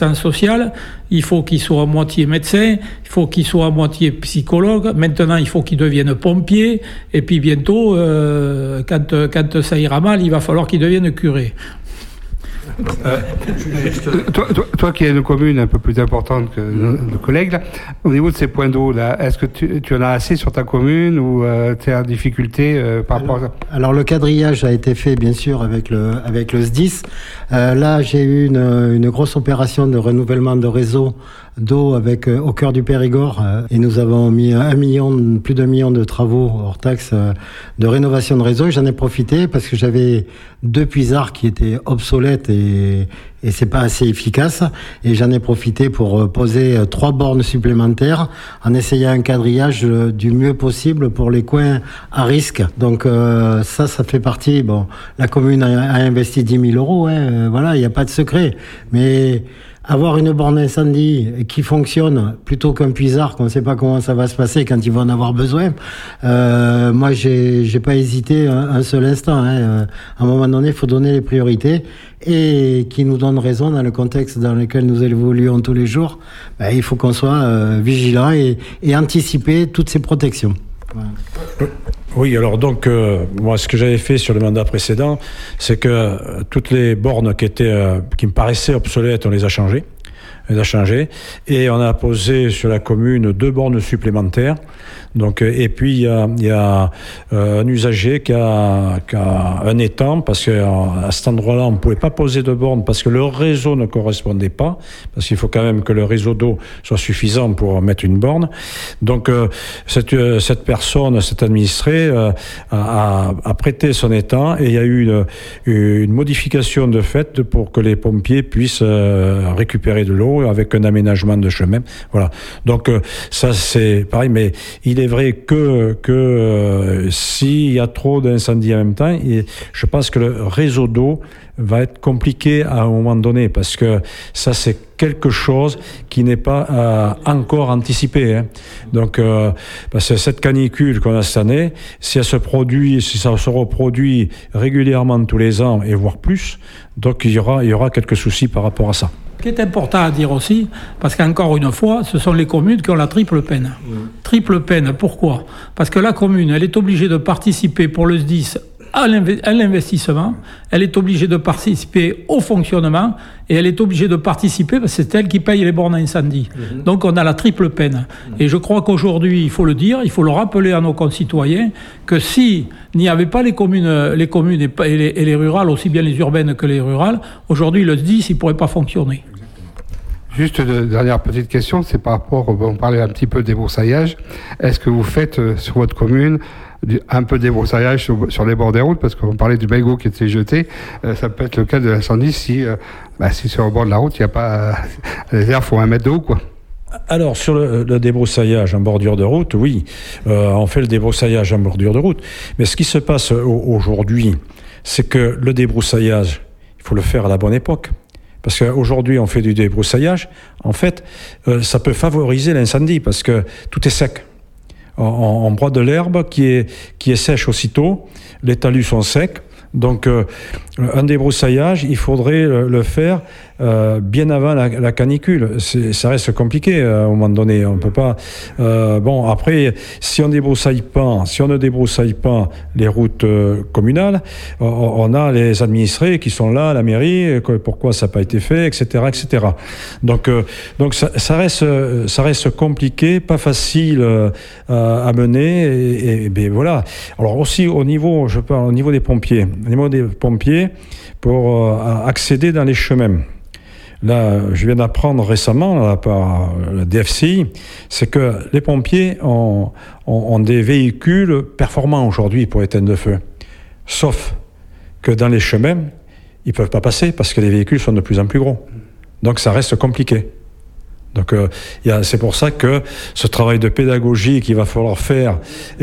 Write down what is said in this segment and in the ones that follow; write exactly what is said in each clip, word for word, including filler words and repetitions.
assistant social, il faut qu'il soit à moitié médecin, il faut qu'il soit à moitié psychologue, maintenant il faut qu'il devienne pompier, et puis bientôt, euh, quand, quand ça ira mal, il va falloir qu'il devienne curé. Euh, toi, toi, toi qui es une commune un peu plus importante que nos, nos collègues, là, au niveau de ces points d'eau, là, est-ce que tu, tu en as assez sur ta commune ou euh, tu es en difficulté euh, par alors, rapport à ça? Alors le quadrillage a été fait bien sûr avec le, avec le S D I S. Euh, là j'ai eu une, une grosse opération de renouvellement de réseau d'eau avec euh, au cœur du Périgord euh, et nous avons mis un million, plus d'un million de travaux hors taxe euh, de rénovation de réseau. Et j'en ai profité parce que j'avais deux puisards qui étaient obsolètes et, et c'est pas assez efficace. Et j'en ai profité pour euh, poser euh, trois bornes supplémentaires en essayant un quadrillage euh, du mieux possible pour les coins à risque. Donc euh, ça, ça fait partie. Bon, la commune a, a investi dix mille euros. Hein, euh, voilà, il n'y a pas de secret, mais avoir une borne incendie qui fonctionne plutôt qu'un puisard qu'on ne sait pas comment ça va se passer quand ils vont en avoir besoin. Euh, moi, j'ai, j'ai pas hésité un, un seul instant. Hein. À un moment donné, il faut donner les priorités et qui nous donne raison dans le contexte dans lequel nous évoluons tous les jours. Ben, il faut qu'on soit euh, vigilant et, et anticiper toutes ces protections. Voilà. Oui, alors donc, euh, moi, ce que j'avais fait sur le mandat précédent, c'est que euh, toutes les bornes qui étaient, euh, qui me paraissaient obsolètes, on les a changées. On les a changées. Et on a posé sur la commune deux bornes supplémentaires. Donc, et puis, il y a, il y a euh, un usager qui a, qui a un étang, parce qu'à cet endroit-là, on ne pouvait pas poser de bornes, parce que le réseau ne correspondait pas, parce qu'il faut quand même que le réseau d'eau soit suffisant pour mettre une borne. Donc, euh, cette, cette personne, cet administré, euh, a, a prêté son étang, et il y a eu une, une modification de fait pour que les pompiers puissent euh, récupérer de l'eau avec un aménagement de chemin. Voilà. Donc, euh, ça, c'est pareil, mais il est vrai que, que euh, s'il y a trop d'incendies en même temps, et je pense que le réseau d'eau va être compliqué à un moment donné, parce que ça, c'est quelque chose qui n'est pas euh, encore anticipé. Hein. Donc, euh, parce que cette canicule qu'on a cette année, si elle se produit, si ça se reproduit régulièrement tous les ans, et voire plus, donc il y aura, il y aura quelques soucis par rapport à ça. Ce qui est important à dire aussi, parce qu'encore une fois, ce sont les communes qui ont la triple peine. Mmh. Triple peine, pourquoi ? Parce que la commune, elle est obligée de participer pour le S D I S à l'investissement, elle est obligée de participer au fonctionnement, et elle est obligée de participer parce que c'est elle qui paye les bornes à incendie. Mmh. Donc on a la triple peine. Mmh. Et je crois qu'aujourd'hui, il faut le dire, il faut le rappeler à nos concitoyens, que s'il n'y avait pas les communes, les communes et les, et les rurales, aussi bien les urbaines que les rurales, aujourd'hui le S D I S il ne pourrait pas fonctionner. Juste une dernière petite question, c'est par rapport, on parlait un petit peu de débroussaillage. Est-ce que vous faites euh, sur votre commune un peu de débroussaillage sur, sur les bords des routes, parce qu'on parlait du mégot qui était jeté, euh, ça peut être le cas de l'incendie si, euh, bah, si sur le bord de la route, il n'y a pas, euh, les airs font un mètre de haut, quoi. Alors, sur le, le débroussaillage en bordure de route, oui, euh, on fait le débroussaillage en bordure de route. Mais ce qui se passe aujourd'hui, c'est que le débroussaillage, il faut le faire à la bonne époque. Parce qu'aujourd'hui, on fait du débroussaillage. En fait, euh, ça peut favoriser l'incendie parce que tout est sec. On, on broie de l'herbe qui est, qui est sèche aussitôt. Les talus sont secs. Donc, euh, un débroussaillage, il faudrait le, le faire euh, bien avant la, la canicule. C'est, ça reste compliqué euh, à un moment donné. On peut pas. Euh, bon, après, si on débroussaille pas, si on ne débroussaille pas les routes euh, communales, on, on a les administrés qui sont là, à la mairie. Pourquoi ça n'a pas été fait, et cetera, et cetera. Donc, euh, donc ça, ça reste, ça reste compliqué, pas facile euh, à mener. Et, et, et ben voilà. Alors aussi au niveau, je parle au niveau des pompiers. Au niveau des pompiers, pour euh, accéder dans les chemins. Là, je viens d'apprendre récemment là, par le D F C I, c'est que les pompiers ont, ont, ont des véhicules performants aujourd'hui pour éteindre le feu. Sauf que dans les chemins, ils ne peuvent pas passer parce que les véhicules sont de plus en plus gros. Donc ça reste compliqué. Donc euh, y a, c'est pour ça que ce travail de pédagogie qu'il va falloir faire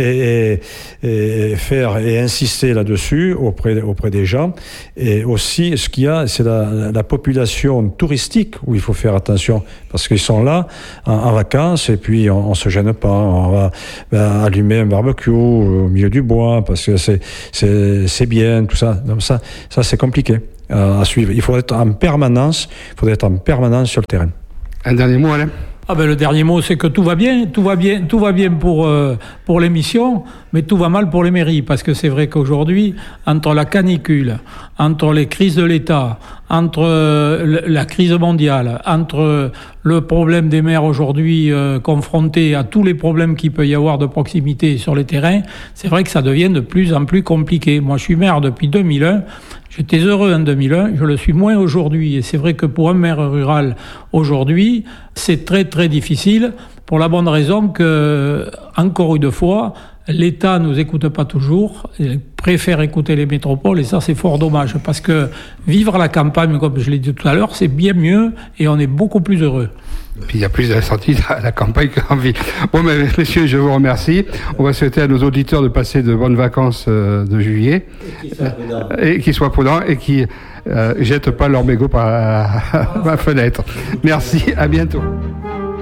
et, et, et faire et insister là-dessus auprès, auprès des gens. Et aussi, ce qu'il y a, c'est la, la population touristique où il faut faire attention parce qu'ils sont là en, en vacances et puis on, on se gêne pas. On va ben, allumer un barbecue au milieu du bois parce que c'est, c'est, c'est bien, tout ça. Donc ça, ça c'est compliqué. à suivre. Il faut être en permanence, il faut être en permanence sur le terrain. Un dernier mot, Alain ? Ah ben, le dernier mot, c'est que tout va bien, tout va bien, tout va bien pour, euh, pour l'émission, mais tout va mal pour les mairies, parce que c'est vrai qu'aujourd'hui, entre la canicule, entre les crises de l'État, entre euh, la crise mondiale, entre le problème des maires aujourd'hui euh, confrontés à tous les problèmes qu'il peut y avoir de proximité sur les terrains, c'est vrai que ça devient de plus en plus compliqué. Moi, je suis maire depuis deux mille un. J'étais heureux en deux mille un, je le suis moins aujourd'hui. Et c'est vrai que pour un maire rural aujourd'hui, c'est très très difficile pour la bonne raison que, encore une fois, l'État ne nous écoute pas toujours, il préfère écouter les métropoles et ça c'est fort dommage parce que vivre à la campagne, comme je l'ai dit tout à l'heure, c'est bien mieux et on est beaucoup plus heureux. Et puis il y a plus de sorties à la campagne qu'en ville. Bon, mais, messieurs, je vous remercie. On va souhaiter à nos auditeurs de passer de bonnes vacances euh, de juillet. Et qu'ils soient prudents et qui ne euh, jettent pas leur mégot par la fenêtre. Merci, à bientôt.